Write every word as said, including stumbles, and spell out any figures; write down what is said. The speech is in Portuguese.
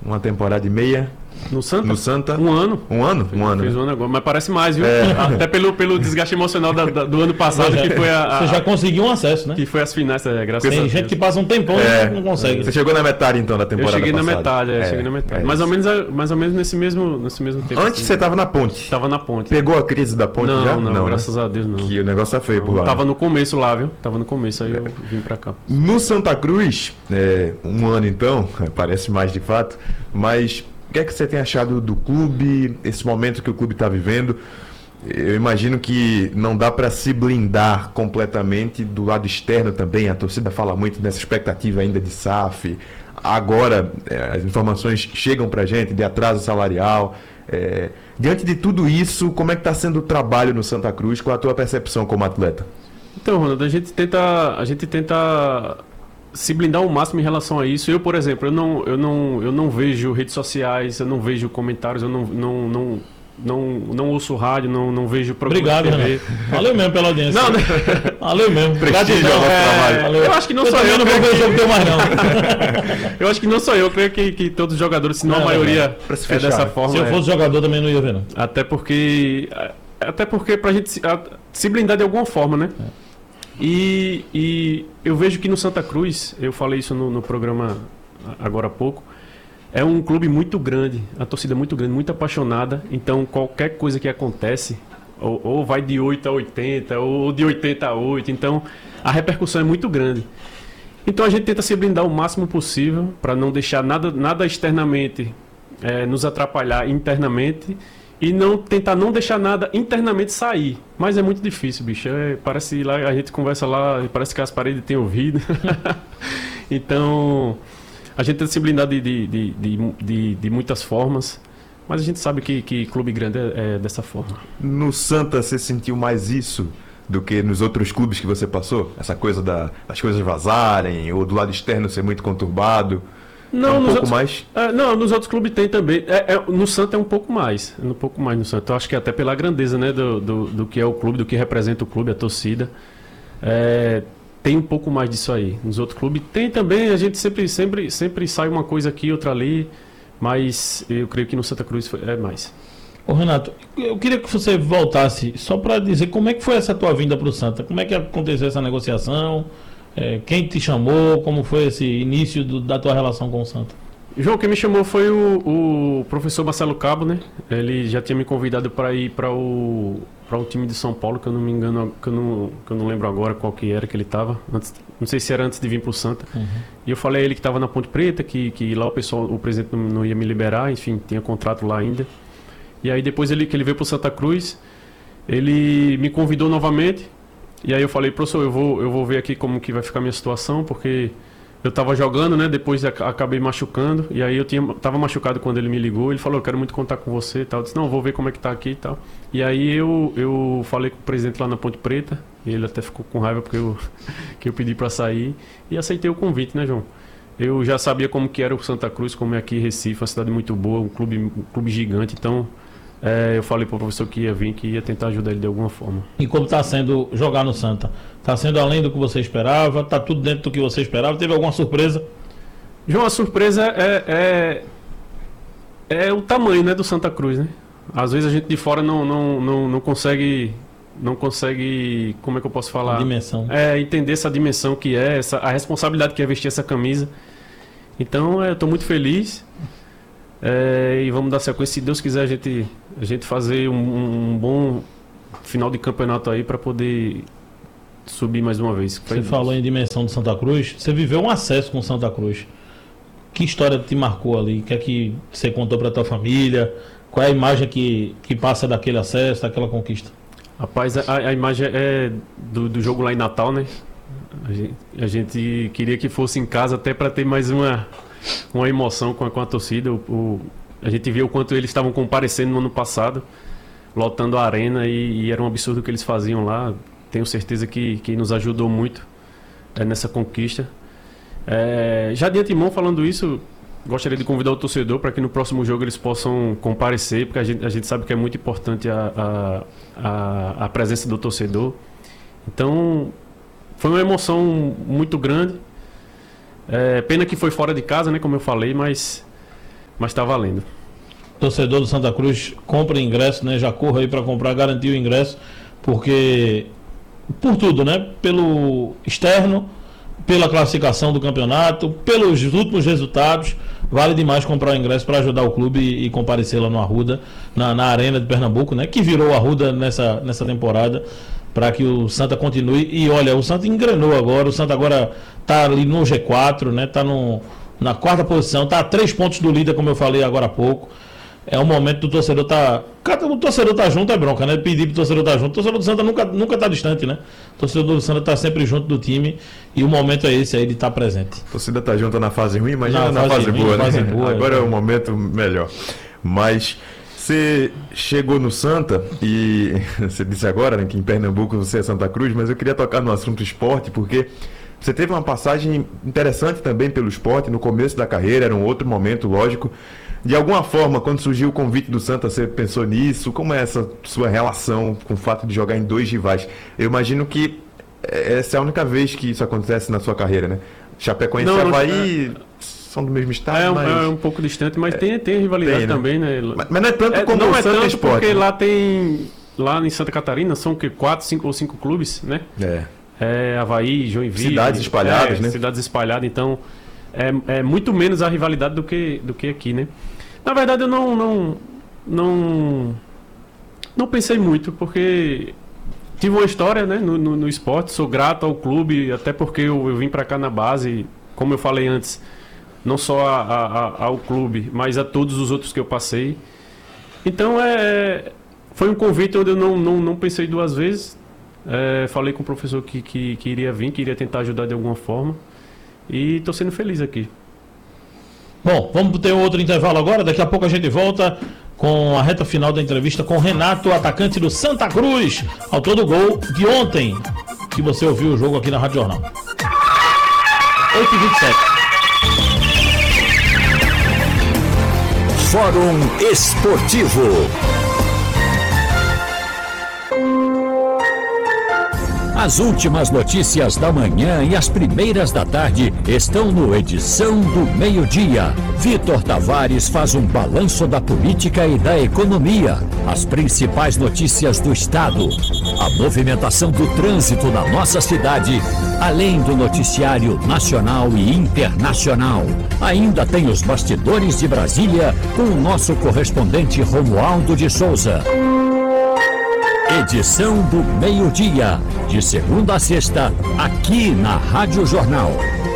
uma temporada e meia. No Santa? No Santa. Um ano. Um ano? Um ano. Fez Né? um ano agora, mas parece mais, viu? É. Até pelo, pelo desgaste emocional da, da, do ano passado, já, que foi a, a... Você já conseguiu um acesso, né? Que foi as finais, é, graças a Tem Deus. gente que passa um tempão É. e não consegue. Você chegou na metade, então, da Eu temporada cheguei na passada. metade, é, É, cheguei na metade. é mais, ou isso. menos, mais ou menos nesse mesmo, nesse mesmo tempo. Antes assim. você tava na ponte. Tava na ponte. Pegou a crise da ponte não, já? não, né? graças a Deus não. Que o negócio é feio por lá. Tava no começo lá, viu? Tava no começo, aí eu vim pra cá. No Santa Cruz, é, um ano então, parece mais de fato, mas o que é que você tem achado do clube, esse momento que o clube está vivendo? Eu imagino que não dá para se blindar completamente do lado externo também, a torcida fala muito dessa expectativa ainda de S A F, agora é, as informações chegam para a gente de atraso salarial. É, diante de tudo isso, como é que está sendo o trabalho no Santa Cruz? Qual a tua percepção como atleta? Então, Ronaldo, a gente tenta, a gente tenta se blindar ao máximo em relação a isso. Eu, por exemplo, eu não, eu não, eu não vejo redes sociais, eu não vejo comentários, eu não, não, não, não, não ouço rádio, não, não vejo programa Obrigado, de T V. Renato. Valeu mesmo pela audiência. Não, né? Valeu mesmo. Prestígio Gratidão. ao nosso trabalho. Valeu. Eu acho que não eu sou também eu, não vou creio ver o jogo que- teu mais não. Eu acho que não sou eu, eu creio que, que todos os jogadores, se não a Não, maioria, pra se é fechar. dessa forma. Se eu é. fosse jogador também não ia ver não. Até porque. Até porque pra gente se, a- se blindar de alguma forma, né? E, e eu vejo que no Santa Cruz, eu falei isso no, no programa agora há pouco, é um clube muito grande, a torcida é muito grande, muito apaixonada. Então qualquer coisa que acontece, ou, ou vai de oito a oitenta, ou de oitenta a oito, então a repercussão é muito grande. Então a gente tenta se blindar o máximo possível para não deixar nada, nada externamente eh, nos atrapalhar internamente e não tentar não deixar nada internamente sair. Mas é muito difícil, bicho. É, parece lá, a gente conversa lá e parece que as paredes têm ouvido. Então a gente tenta se blindar de, de, de, de, de, de muitas formas. Mas a gente sabe que, que clube grande é, é dessa forma. No Santa você sentiu mais isso do que nos outros clubes que você passou? Essa coisa da, das coisas vazarem, ou do lado externo ser muito conturbado? Não, É um nos pouco outros, mais? é, não, nos outros clubes tem também. É, é, no Santa é um pouco mais. É um pouco mais no Santa. Eu acho que até pela grandeza, né, do, do, do que é o clube, do que representa o clube, a torcida. É, tem um pouco mais disso aí. Nos outros clubes tem também, a gente sempre, sempre, sempre sai uma coisa aqui, outra ali. Mas eu creio que no Santa Cruz foi- é mais. Ô Renato, eu queria que você voltasse só para dizer como é que foi essa tua vinda para o Santa. Como é que aconteceu essa negociação? É, quem te chamou? Como foi esse início do- da tua relação com o Santa? João, quem me chamou foi o, o professor Marcelo Cabo, né? Ele já tinha me convidado para ir para o para um time de São Paulo, que eu não me engano, que eu não, que eu não lembro agora qual que era que ele estava. Não sei se era antes de vir para o Santa. Uhum. E eu falei a ele que estava na Ponte Preta, que, que lá o pessoal, o presidente não, não ia me liberar, enfim, tinha contrato lá ainda. E aí depois ele, que ele veio para o Santa Cruz, ele me convidou novamente. E aí eu falei, professor, eu vou, eu vou ver aqui como que vai ficar a minha situação, porque eu estava jogando, né? Depois ac- acabei machucando. E aí eu tinha, tava machucado quando ele me ligou. Ele falou, eu quero muito contar com você e tal. Eu disse, não, vou ver como é que tá aqui e tal. E aí eu, eu falei com o presidente lá na Ponte Preta. E ele até ficou com raiva porque eu, que eu pedi para sair. E aceitei o convite, né, João? Eu já sabia como que era o Santa Cruz, como é aqui em Recife, uma cidade muito boa, um clube, um clube gigante. Então é, eu falei para o professor que ia vir, que ia tentar ajudar ele de alguma forma. E como está sendo jogar no Santa? Está sendo além do que você esperava? Está tudo dentro do que você esperava? Teve alguma surpresa? João, a surpresa é, é, é o tamanho, né, do Santa Cruz, né? Às vezes a gente de fora não, não, não, não consegue, não consegue, como é que eu posso falar? Dimensão. É, entender essa dimensão que é, essa, a responsabilidade que é vestir essa camisa. Então, é, eu estou muito feliz. É, e vamos dar sequência, se Deus quiser, a gente, a gente fazer um, um bom final de campeonato aí para poder subir mais uma vez. Você falou em dimensão do Santa Cruz. Você viveu um acesso com o Santa Cruz. Que história te marcou ali? O que é que você contou para tua família? Qual é a imagem que, que passa daquele acesso, daquela conquista? Rapaz, a, a imagem é do, do jogo lá em Natal, né? A gente, a gente queria que fosse em casa até para ter mais uma, uma emoção com a, com a torcida. O, o, a gente viu o quanto eles estavam comparecendo no ano passado, lotando a arena, e, e era um absurdo o que eles faziam lá. Tenho certeza que, que nos ajudou muito é, nessa conquista. É, já de antemão, falando isso, gostaria de convidar o torcedor para que no próximo jogo eles possam comparecer, porque a gente, a gente sabe que é muito importante a, a, a, a presença do torcedor. Então, foi uma emoção muito grande. É, pena que foi fora de casa, né, como eu falei, mas mas está valendo. Torcedor do Santa Cruz, compra ingresso, né? Já corra aí para comprar, garantir o ingresso, porque por tudo, né? Pelo externo, pela classificação do campeonato, pelos últimos resultados, vale demais comprar o ingresso para ajudar o clube e, e comparecer lá no Arruda, na, na Arena de Pernambuco, né? Que virou Arruda nessa, nessa temporada, para que o Santa continue. E olha, o Santa engrenou agora, o Santa agora tá ali no G quatro, né? Tá no, na quarta posição, tá a três pontos do líder, como eu falei agora há pouco. É um momento do torcedor tá... O torcedor tá junto é bronca, né? Pedir pro torcedor tá junto. O torcedor do Santa nunca, nunca tá distante, né? O torcedor do Santa tá sempre junto do time. E o momento é esse aí de estar tá presente. A torcida tá junto na fase ruim, imagina na, na fase, fase ruim, boa, né? Fase boa, Agora é, é o momento melhor. Mas você chegou no Santa e você disse agora, né, que em Pernambuco você é Santa Cruz, mas eu queria tocar no assunto esporte, porque você teve uma passagem interessante também pelo esporte no começo da carreira, era um outro momento, lógico. De alguma forma, quando surgiu o convite do Santa, você pensou nisso? Como é essa sua relação com o fato de jogar em dois rivais? Eu imagino que essa é a única vez que isso acontece na sua carreira, né? Chapecoense e Avaí é, são do mesmo estado, é um, mas... é um pouco distante, mas é, tem, tem rivalidade tem, né? também, né? Mas, mas não é tanto é, como não o é Santa tanto Esporte. Porque né? lá tem... Lá em Santa Catarina são que quatro, cinco ou cinco clubes, né? É. É Avaí, Joinville... Cidades espalhadas, é, né? Cidades espalhadas, então... É, é muito menos a rivalidade do que, do que aqui, né? Na verdade, eu não, não, não, não pensei muito, porque tive uma história, né, no, no, no esporte, sou grato ao clube, até porque eu, eu vim para cá na base, como eu falei antes, não só a, a, a, ao clube, mas a todos os outros que eu passei. Então, é, foi um convite onde eu não, não, não pensei duas vezes, é, falei com o professor que, que, que iria vir, que iria tentar ajudar de alguma forma, e estou sendo feliz aqui. Bom, vamos ter outro intervalo agora. Daqui a pouco a gente volta com a reta final da entrevista com Renato, atacante do Santa Cruz, autor do gol de ontem, que você ouviu o jogo aqui na Rádio Jornal. oito e vinte e sete. Fórum Esportivo. As últimas notícias da manhã e as primeiras da tarde estão no Edição do Meio-Dia. Vitor Tavares faz um balanço da política e da economia, as principais notícias do estado, a movimentação do trânsito na nossa cidade, além do noticiário nacional e internacional. Ainda tem os bastidores de Brasília com o nosso correspondente Romualdo de Souza. Edição do Meio-Dia, de segunda a sexta, aqui na Rádio Jornal.